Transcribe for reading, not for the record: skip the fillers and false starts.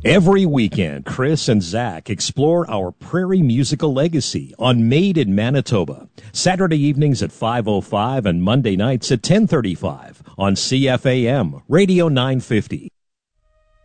Every weekend, Chris and Zach explore our prairie musical legacy on Made in Manitoba. Saturday evenings at 5:05 and Monday nights at 10:35 on CFAM Radio 950.